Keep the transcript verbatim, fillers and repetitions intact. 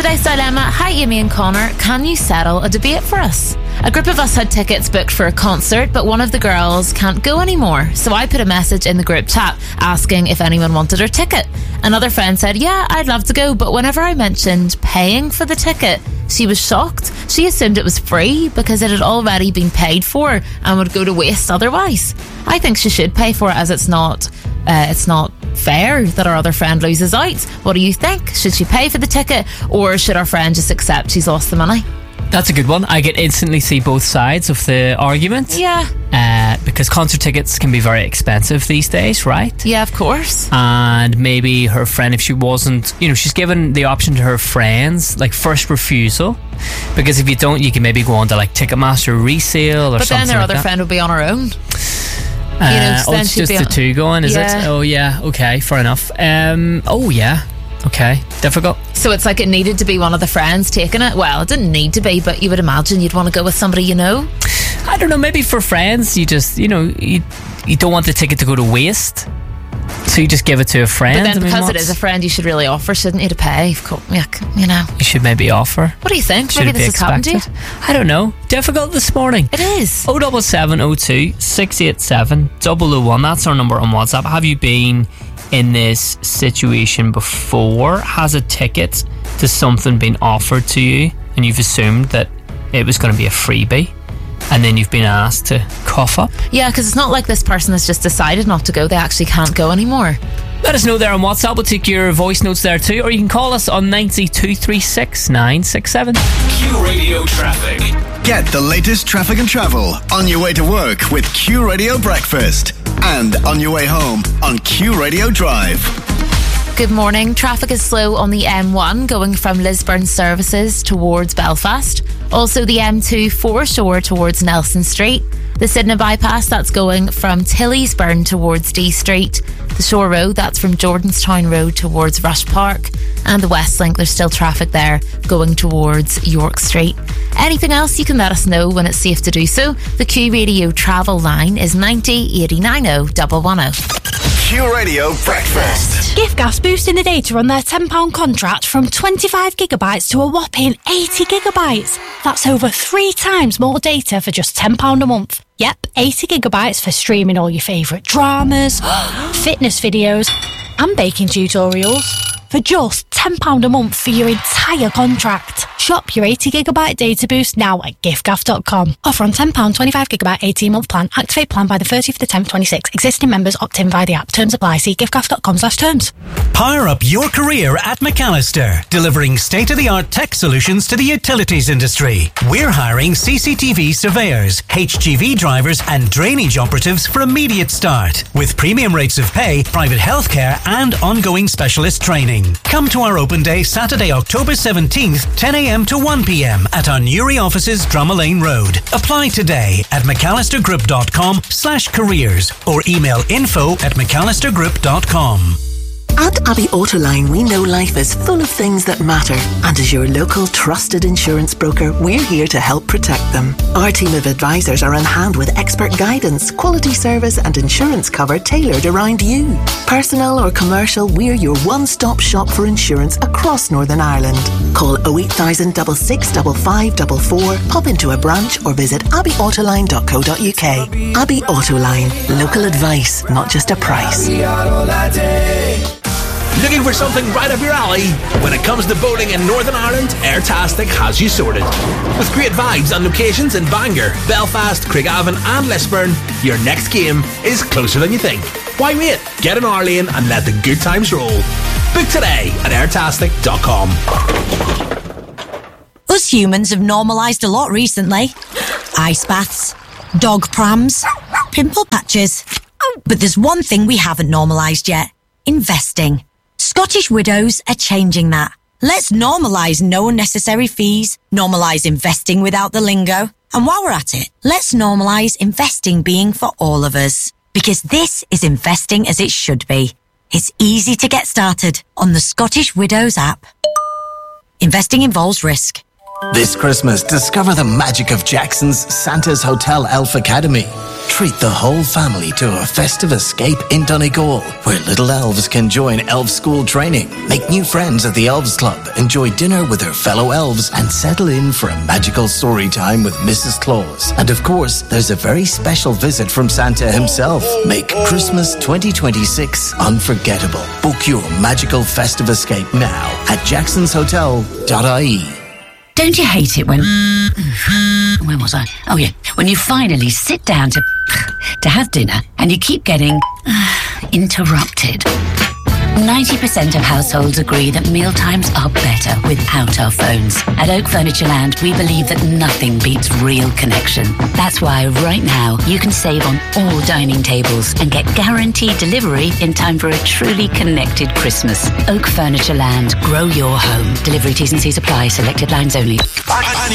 Today's dilemma: hi Amy and Connor, can you settle a debate for us? A group of us had tickets booked for a concert, but one of the girls can't go anymore. So I put a message in the group chat asking if anyone wanted her ticket. Another friend said, yeah, I'd love to go, but whenever I mentioned paying for the ticket, she was shocked. She assumed it was free because it had already been paid for and would go to waste otherwise. I think she should pay for it, as it's not uh, it's not fair that our other friend loses out. What do you think? Should she pay for the ticket, or should our friend just accept she's lost the money? That's a good one. I can instantly see both sides of the argument. Yeah. Uh, because concert tickets can be very expensive these days, right? Yeah, of course. And maybe her friend, if she wasn't, you know, she's given the option to her friends, like first refusal. Because if you don't, you can maybe go on to like Ticketmaster resale or but something. But then their like other that. friend would be on her own. Uh, you know, oh, it's just the two going, is yeah. it? Oh, yeah. Okay, fair enough. Um, oh, yeah. Okay, difficult. So it's like it needed to be one of the friends taking it. Well, it didn't need to be, but you would imagine you'd want to go with somebody you know. I don't know, maybe for friends you just, you know, you, you don't want the ticket to go to waste, so you just give it to a friend. But then I mean, because it is a friend, you should really offer, shouldn't you, to pay? Of course, yeah, you know. You should maybe offer. What do you think? Should maybe this has happened to you? I don't know. Difficult this morning. It is. oh seven seven oh two, six eight seven, double oh one. That's our number on WhatsApp. Have you been in this situation before? Has a ticket to something been offered to you and you've assumed that it was going to be a freebie, and then you've been asked to cough up? Yeah, because it's not like this person has just decided not to go. They actually can't go anymore. Let us know there on WhatsApp. We'll take your voice notes there too, or you can call us on nine two three six nine six seven. Q Radio Traffic. Get the latest traffic and travel on your way to work with Q Radio Breakfast, and on your way home on Q Radio Drive. Good morning. Traffic is slow on the M one going from Lisburn Services towards Belfast. Also the M two foreshore towards Nelson Street. The Sydney bypass, that's going from Tillysburn towards D Street. The Shore Road, that's from Jordanstown Road towards Rush Park. And the West Link, there's still traffic there going towards York Street. Anything else, you can let us know when it's safe to do so. The Q Radio travel line is ninety eighty nine oh one one oh. Q Radio Breakfast. Giftgas boosting the data on their ten pound contract from twenty-five gigabytes to a whopping eighty gigabytes. That's over three times more data for just ten pounds a month. Yep, eighty gigabytes for streaming all your favourite dramas, fitness videos and baking tutorials for just ten pounds a month for your entire contract. Shop your eighty gigabyte data boost now at giftgaff dot com. Offer on ten pounds twenty-five gigabyte eighteen month plan. Activate plan by the thirtieth of the tenth twenty-six. Existing members opt in via the app. Terms apply. See giftgaff dot com slash terms. Power up your career at McAllister, delivering state-of-the-art tech solutions to the utilities industry. We're hiring C C T V surveyors, H G V drivers and drainage operatives for immediate start, with premium rates of pay, private healthcare and ongoing specialist training. Come to our open day Saturday, October seventeenth, ten a.m. to one p.m. at our Newry offices, Drummond Road. Apply today at mcallistergroup.com slash careers or email info at mcallistergroup dot com. At Abbey Autoline, we know life is full of things that matter. And as your local trusted insurance broker, we're here to help protect them. Our team of advisors are on hand with expert guidance, quality service and insurance cover tailored around you. Personal or commercial, we're your one-stop shop for insurance across Northern Ireland. Call oh eight thousand, six six five five four four, pop into a branch or visit abbey autoline dot co dot uk. Abbey Autoline. Local advice, not just a price. Looking for something right up your alley? When it comes to boating in Northern Ireland, Airtastic has you sorted. With great vibes and locations in Bangor, Belfast, Craigavon and Lisburn, your next game is closer than you think. Why wait? Get in our lane and let the good times roll. Book today at airtastic dot com. Us humans have normalised a lot recently. Ice baths, dog prams, pimple patches. But there's one thing we haven't normalised yet. Investing. Scottish Widows are changing that. Let's normalise no unnecessary fees, normalise investing without the lingo, and while we're at it, let's normalise investing being for all of us. Because this is investing as it should be. It's easy to get started on the Scottish Widows app. Investing involves risk. This Christmas, discover the magic of Jackson's Santa's Hotel Elf Academy. Treat the whole family to a festive escape in Donegal, where little elves can join elf school training, make new friends at the Elves Club, enjoy dinner with their fellow elves, and settle in for a magical story time with Missus Claus. And of course, there's a very special visit from Santa himself. Make Christmas twenty twenty-six unforgettable. Book your magical festive escape now at jacksons hotel dot I E. Don't you hate it when... Where was I? Oh, yeah. When you finally sit down to... to have dinner and you keep getting... interrupted. ninety percent of households agree that mealtimes are better without our phones. At Oak Furniture Land, we believe that nothing beats real connection. That's why right now you can save on all dining tables and get guaranteed delivery in time for a truly connected Christmas. Oak Furniture Land. Grow your home. Delivery T's and C's apply. Selected lines only.